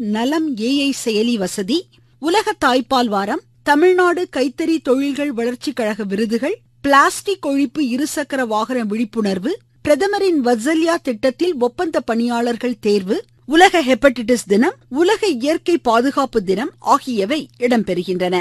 நலம் ஏஐ செயலி வசதி, உலக தாய்ப்பால் வாரம், தமிழ்நாடு கைத்தறி தொழில்கள் வளர்ச்சிக் கழக விருதுகள், பிளாஸ்டிக் ஒழிப்பு இருசக்கர வாகன விழிப்புணர்வு, பிரதமரின் வத்சல்யா திட்டத்தில் ஒப்பந்த பணியாளர்கள் தேர்வு, உலக ஹெப்படைட்டிஸ் தினம், உலக இயற்கை பாதுகாப்பு தினம் ஆகியவை இடம்பெறுகின்றன.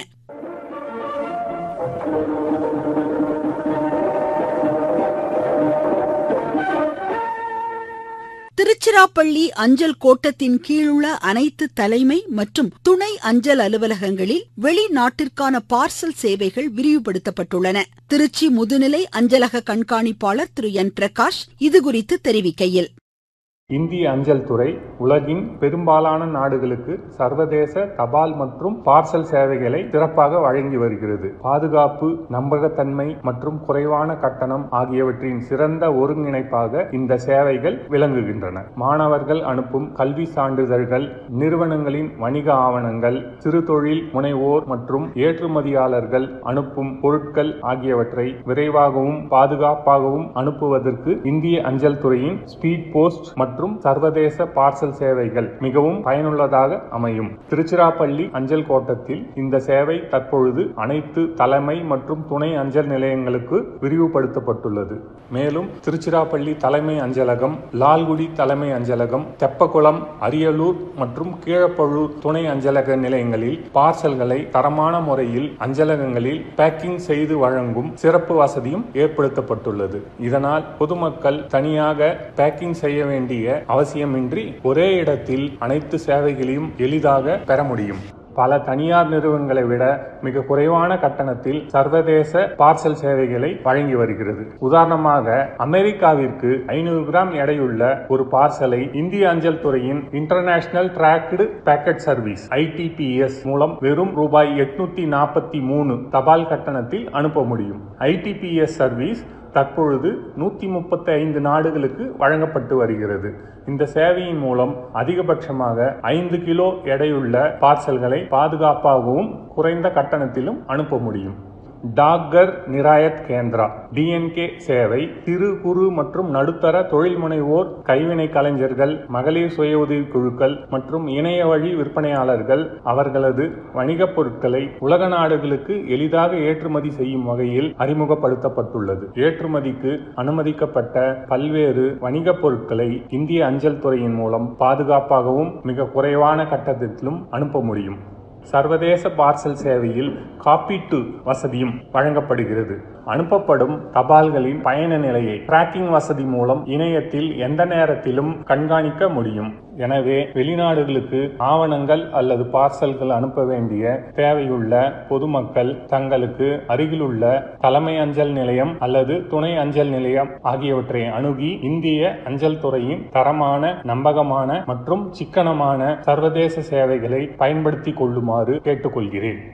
திருச்சிராப்பள்ளி அஞ்சல் கோட்டத்தின் கீழுள்ள அனைத்து தலைமை மற்றும் துணை அஞ்சல் அலுவலகங்களில் வெளிநாட்டிற்கான பார்சல் சேவைகள் விரிவுபடுத்தப்பட்டுள்ளன. திருச்சி முதுநிலை அஞ்சலக கண்காணிப்பாளர் திரு என் பிரகாஷ் இதுகுறித்து தெரிவிக்கையில், இந்திய அஞ்சல் துறை உலகின் பெரும்பாலான நாடுகளுக்கு சர்வதேச தபால் மற்றும் பார்சல் சேவைகளை சிறப்பாக வழங்கி வருகிறது. பாதுகாப்பு, நம்பகத்தன்மை மற்றும் குறைவான கட்டணம் ஆகியவற்றின் சிறந்த ஒருங்கிணைப்பாக இந்த சேவைகள் விளங்குகின்றன. மாணவர்கள் அனுப்பும் கல்வி சான்றிதழ்கள், நிறுவனங்களின் வணிக ஆவணங்கள், சிறு தொழில் முனைவோர் மற்றும் ஏற்றுமதியாளர்கள் அனுப்பும் பொருட்கள் ஆகியவற்றை விரைவாகவும் பாதுகாப்பாகவும் அனுப்புவதற்கு இந்திய அஞ்சல் துறையின் ஸ்பீட் போஸ்ட் மற்றும் சர்வதேச பார்சல் சேவைகள் மிகவும் பயனுள்ளதாக அமையும். திருச்சிராப்பள்ளி அஞ்சல் கோட்டத்தில் இந்த சேவை தற்பொழுது அனைத்து தலைமை மற்றும் துணை அஞ்சல் நிலையங்களுக்கு விரிவுபடுத்தப்பட்டுள்ளது. மேலும் திருச்சிராப்பள்ளி தலைமை அஞ்சலகம், லால்குடி தலைமை அஞ்சலகம், தெப்பக்குளம், அரியலூர் மற்றும் கீழப்பழூர் துணை அஞ்சலக நிலையங்களில் பார்சல்களை தரமான முறையில் அஞ்சலகங்களில் பேக்கிங் செய்து வழங்கும் சிறப்பு வசதியும் ஏற்படுத்தப்பட்டுள்ளது. இதனால் பொதுமக்கள் தனியாக பேக்கிங் செய்ய வேண்டிய அவசியமின்றி ஒரே இடத்தில் அனைத்து சேவைகளையும் எளிதாக பெற முடியும். பல தனியார் நிறுவனங்களை விட மிக குறைவான கட்டணத்தில் சர்வதேச பார்சல் சேவைகளை வழங்கி வருகிறது. உதாரணமாக, அமெரிக்காவிற்கு 500 கிராம் எடையுள்ள ஒரு பார்சலை இந்திய அஞ்சல் துறையின் international tracked packet service ITPS மூலம் வெறும் ரூபாய் 843 தபால் கட்டணத்தில் அனுப்ப முடியும். ITPS சர்வீஸ் தற்பொழுது 135 நாடுகளுக்கு வழங்கப்பட்டு வருகிறது. இந்த சேவையின் மூலம் அதிகபட்சமாக 5 கிலோ எடையுள்ள பார்சல்களை பாதுகாப்பாகவும் குறைந்த கட்டணத்திலும் அனுப்ப முடியும். டாக்கர் நிராயத் கேந்திரா DNK சேவை சிறு குறு மற்றும் நடுத்தர தொழில் முனைவோர், கைவினை கலைஞர்கள், மகளிர் சுய உதவி குழுக்கள் மற்றும் இணைய வழி விற்பனையாளர்கள் அவர்களது வணிகப் பொருட்களை உலக நாடுகளுக்கு எளிதாக ஏற்றுமதி செய்யும் வகையில் அறிமுகப்படுத்தப்பட்டுள்ளது. ஏற்றுமதிக்கு அனுமதிக்கப்பட்ட பல்வேறு வணிகப் பொருட்களை இந்திய அஞ்சல் துறையின் மூலம் பாதுகாப்பாகவும் மிக குறைவான கட்டணத்திலும் அனுப்ப முடியும். சர்வதேச பார்சல் சேவையில் காப்பீட்டு வசதியும் வழங்கப்படுகிறது. அனுப்பப்படும் தபால்களின் பயண நிலையை டிராக்கிங் வசதி மூலம் இணையத்தில் எந்த நேரத்திலும் கண்காணிக்க முடியும். எனவே வெளிநாடுகளுக்கு ஆவணங்கள் அல்லது பார்சல்கள் அனுப்ப வேண்டிய தேவையுள்ள பொதுமக்கள் தங்களுக்கு அருகிலுள்ள தலைமை அஞ்சல் நிலையம் அல்லது துணை அஞ்சல் நிலையம் ஆகியவற்றை அணுகி இந்திய அஞ்சல் துறையின் தரமான, நம்பகமான மற்றும் சிக்கனமான சர்வதேச சேவைகளை பயன்படுத்திக் கொள்ளுமாறு கேட்டுக்கொள்கிறேன்.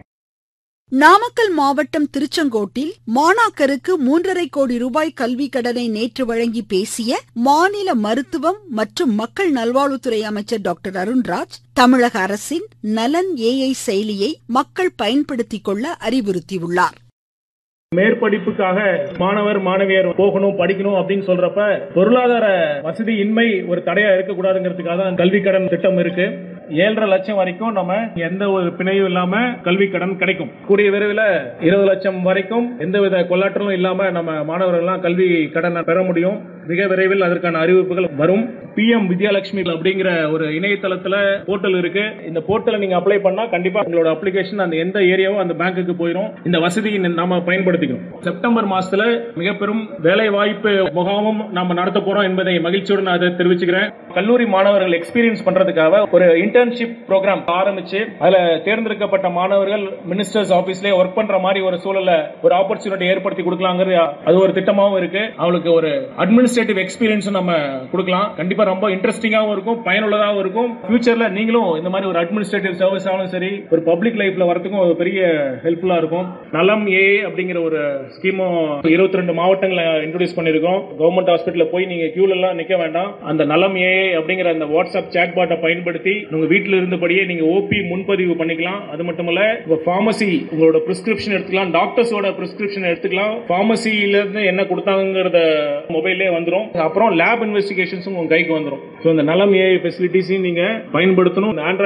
நாமக்கல் மாவட்டம் திருச்செங்கோட்டில் மாணாக்கருக்கு 3.5 கோடி ரூபாய் கல்வி கடனை நேற்று வழங்கி பேசிய மாநில மருத்துவம் மற்றும் மக்கள் நல்வாழ்வுத்துறை அமைச்சர் டாக்டர் அருண்ராஜ், தமிழக அரசின் நலன் ஏஐ செயலியை மக்கள் பயன்படுத்திக் கொள்ள அறிவுறுத்தியுள்ளார். மேற்படிப்புக்காக மாணவர் மாணவியர் போகணும், படிக்கணும் அப்படின்னு சொல்றப்ப பொருளாதார வசதி இன்மை ஒரு தடையா இருக்கக்கூடாதுங்கிறதுக்காக தான் கல்வி கடன் திட்டம் இருக்கு. 7.5 லட்சம் வரைக்கும் நம்ம எந்த ஒரு பிணையும் இல்லாம கல்வி கடன் கிடைக்கும். கூடிய விரைவில் 20 லட்சம் வரைக்கும் எந்தவித கொள்ளாற்றலும் இல்லாம நம்ம மாணவர்கள் கல்வி கடன் பெற முடியும். மிக விரைவில் அதற்கான அறிவிப்புகள் வரும். PM வித்யாலட்சுமி அப்படிங்கிற ஒரு இணையதளத்துல போர்ட்டல் இருக்கு. இந்த போர்ட்டலை நீங்க அப்ளை பண்ணா கண்டிப்பா உங்களோட அப்ளிகேஷன் அந்த எந்த ஏரியாவோ அந்த பேங்குக்கு போயிடும். இந்த வசதியை நாம பயன்படுத்திக்கணும். செப்டம்பர் மாசத்துல மிக பெரும் வேலை வாய்ப்பு முகாமும் நாம நடத்த போறோம் என்பதை மகிழ்ச்சியுடன் அதை தெரிவிச்சுக்கிறேன். கல்லூரி மாணவர்கள் எக்ஸ்பீரியன்ஸ் பண்றதுக்காக ஒரு இன்டர்ன்ஷிப் ப்ரோக்ராம் ஆரம்பிச்சு அதுல தேர்ந்தெடுக்கப்பட்ட மாணவர்கள் மினிஸ்டர்ஸ் ஆபீஸ்ல ஒர்க் பண்ற மாதிரி ஒரு சூழல்ல ஒரு ஆப்பர்ச்சுனிட்டி ஏற்படுத்தி கொடுக்கலாங்கிறது அது ஒரு திட்டமாவும் இருக்கு. அவங்களுக்கு ஒரு அட்மினிஸ்ட்ரேட்டிவ் எக்ஸ்பீரியன்ஸ் நம்ம கொடுக்கலாம். கண்டிப்பா ரொம்ப இன்ட்ரெஸ்டிங்காவும் இருக்கும், பயனுள்ளதாகவும் இருக்கும். ஃபியூச்சர்ல நீங்களும் இந்த மாதிரி ஒரு அட்மினிஸ்ட்ரேட்டிவ் சர்வீஸ் ஆனாலும் சரி, ஒரு பப்ளிக் லைஃப்ல வரதுக்கும் ஒரு பெரிய ஹெல்ப்ஃபுல்லா இருக்கும். நலம் ஏஐ அப்படிங்கிற ஒரு ஸ்கீமும் 22 மாவட்டங்களை இன்ட்ரோடியூஸ் பண்ணிருக்கோம். கவர்மெண்ட் ஹாஸ்பிட்டல்ல போய் நீங்க கியூல எல்லாம் நிக்க வேண்டாம். அந்த நலம் ஏஐ அப்படிங்கிற அந்த வாட்ஸ்அப் சாட் பாட்டை பயன்படுத்தி உங்க வீட்டில் இருந்தபடியே நீங்க ஓபி முன்பதிவு பண்ணிக்கலாம். அது மட்டுமல்ல, உங்க பார்மசி உங்களோட பிரிஸ்கிரிப்ஷன் எடுத்துக்கலாம், டாக்டர்ஸோட பிரிஸ்கிரிப்ஷன் எடுத்துக்கலாம். பார்மசியில இருந்து என்ன கொடுத்தாங்கிறத மொபைல்லே வந்துடும். அப்புறம் லேப் இன்வெஸ்டிகேஷன்ஸும் உங்க கைக்கு வந்துடும். இந்த நலம் ஏஐ ஃபெசிலிட்டிஸையும் நீங்க பயன்படுத்தணும்.